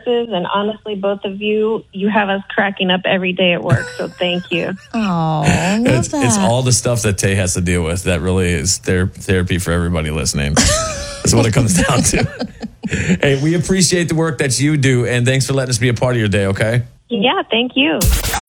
nurses, and honestly, both of you have us cracking up every day at work. So thank you. Oh, It's all the stuff that Tay has to deal with that really is therapy for everybody listening. That's what it comes down to. Hey, we appreciate the work that you do, and thanks for letting us be a part of your day, okay? Yeah, thank you.